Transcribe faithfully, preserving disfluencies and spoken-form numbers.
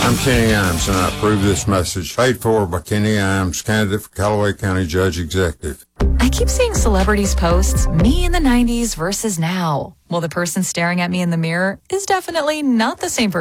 I'm Kenny Imes, and I approve this message paid for by Kenny Imes, candidate for Callaway County Judge Executive. I keep seeing celebrities post me in the nineties versus now. Well, the person staring at me in the mirror is definitely not the same person